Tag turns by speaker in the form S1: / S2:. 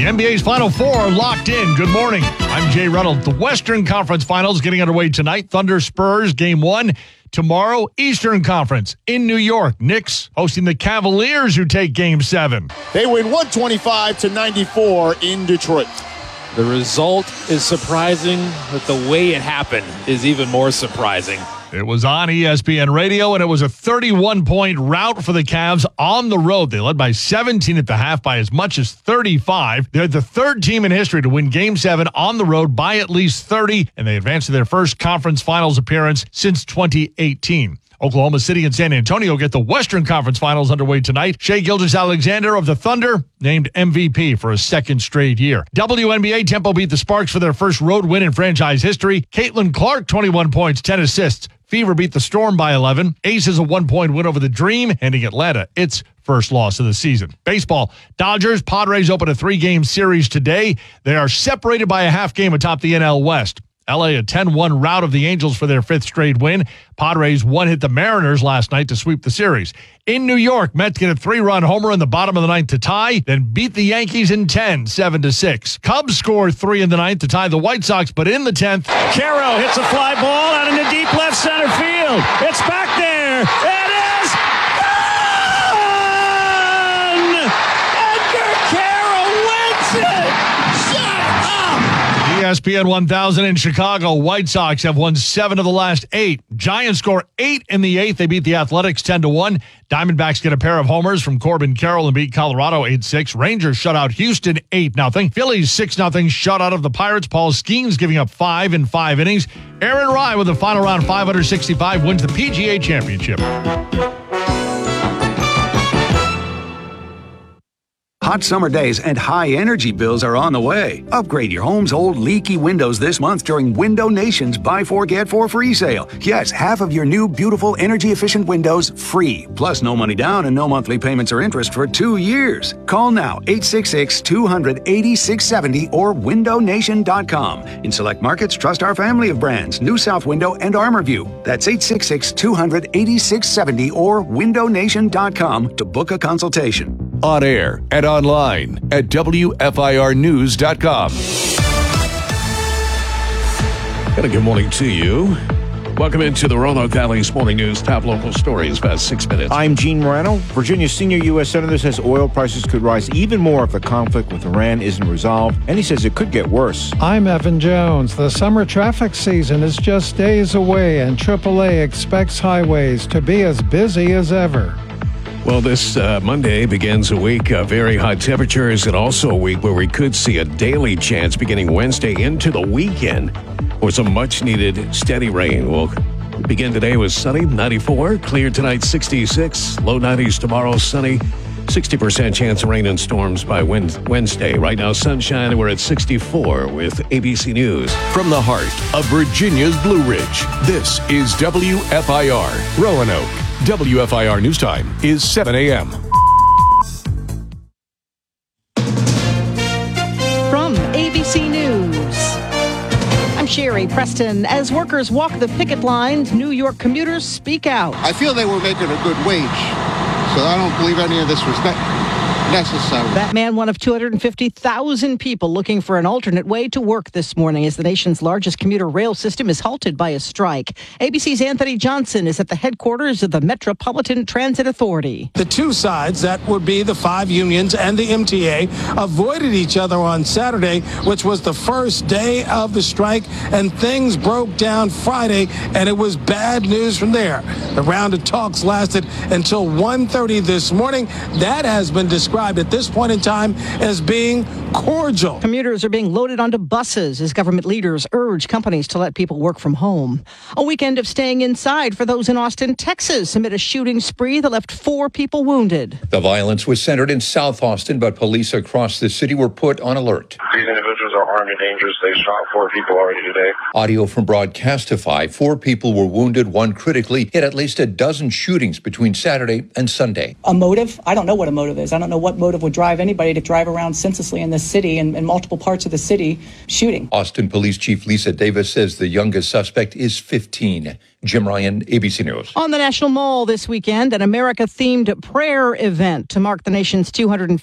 S1: NBA's Final Four are locked in. Good morning. I'm Jay Reynolds. The Western Conference Finals getting underway tonight. Thunder Spurs, Game 1. Tomorrow, Eastern Conference in New York. Knicks hosting the Cavaliers, who take Game 7.
S2: They win 125-94 in Detroit.
S3: The result is surprising, but the way it happened is even more surprising.
S1: It was on ESPN Radio, and it was a 31-point rout for the Cavs on the road. They led by 17 at the half, by as much as 35. They're the third team in history to win Game 7 on the road by at least 30, and they advance to their first conference finals appearance since 2018. Oklahoma City and San Antonio get the Western Conference Finals underway tonight. Shai Gilgeous-Alexander of the Thunder named MVP for a second straight year. WNBA, Tempo beat the Sparks for their first road win in franchise history. Caitlin Clark, 21 points, 10 assists. Fever beat the Storm by 11. Aces a 1-point win over the Dream, handing Atlanta its first loss of the season. Baseball, Dodgers, Padres open a 3-game series today. They are separated by a half game atop the NL West. LA a 10-1 rout of the Angels for their 5th straight win. Padres one-hit the Mariners last night to sweep the series. In New York, Mets get a 3-run homer in the bottom of the ninth to tie, then beat the Yankees in 10, 7-6. Cubs score 3 in the ninth to tie the White Sox, but in the 10th,
S4: Caro hits a fly ball out into deep left center field. It's back there. It is gone! Edgar Caro wins it! Shut up!
S1: ESPN 1000 in Chicago. White Sox have won 7 of the last 8. Giants score 8 in the 8th. They beat the Athletics 10-1. Diamondbacks get a pair of homers from Corbin Carroll and beat Colorado 8-6. Rangers shut out Houston 8-0. Phillies 6-0 shut out of the Pirates. Paul Skeens giving up 5 in 5 innings. Aaron Rai with a final round 565 wins the PGA Championship.
S5: Hot summer days and high energy bills are on the way. Upgrade your home's old leaky windows this month during Window Nation's Buy 4 Get 4 free sale. Yes, half of your new beautiful energy efficient windows free. Plus no money down and no monthly payments or interest for 2 years. Call now 866-200-8670 or windownation.com. In select markets, trust our family of brands, New South Window and ArmorView. That's 866-200-8670 or windownation.com to book a consultation.
S6: On air and online at WFIRnews.com.
S7: And a good morning to you. Welcome into the Roanoke Valley's Morning News. Top local stories, past 6 minutes.
S8: I'm Gene Morano. Virginia's senior U.S. senator says oil prices could rise even more if the conflict with Iran isn't resolved, and he says it could get worse.
S9: I'm Evan Jones. The summer traffic season is just days away, and AAA expects highways to be as busy as ever.
S7: Well, this Monday begins a week of very hot temperatures and also a week where we could see a daily chance beginning Wednesday into the weekend for some much-needed steady rain. We'll begin today with sunny, 94, clear tonight, 66, low 90s tomorrow, sunny, 60% chance of rain and storms by Wednesday. Right now, sunshine, we're at 64 with ABC News.
S6: From the heart of Virginia's Blue Ridge, this is WFIR Roanoke. WFIR News Time is 7 a.m.
S10: From ABC News, I'm Sherry Preston. As workers walk the picket lines, New York commuters speak out.
S11: I feel they were making a good wage, so I don't believe any of this was necessary.
S10: That man, one of 250,000 people looking for an alternate way to work this morning as the nation's largest commuter rail system is halted by a strike. ABC's Anthony Johnson is at the headquarters of the Metropolitan Transit Authority.
S12: The two sides, that would be the 5 unions and the MTA, avoided each other on Saturday, which was the first day of the strike, and things broke down Friday, and it was bad news from there. The round of talks lasted until 1:30 this morning. That has been described at this point in time as being cordial.
S10: Commuters are being loaded onto buses as government leaders urge companies to let people work from home. A weekend of staying inside for those in Austin, Texas, amid a shooting spree that left 4 people wounded.
S13: The violence was centered in South Austin, but police across the city were put on alert.
S14: These individuals are armed and dangerous. They shot 4 people already today.
S13: Audio from Broadcastify, 4 people were wounded, 1 critically, hit at least a dozen shootings between Saturday and Sunday.
S15: A motive? I don't know what a motive is. I don't know what motive would drive anybody to drive around senselessly in this city and in multiple parts of the city shooting.
S13: Austin Police Chief Lisa Davis says the youngest suspect is 15. Jim Ryan, ABC News.
S10: On the National Mall this weekend, an America-themed prayer event to mark the nation's 250th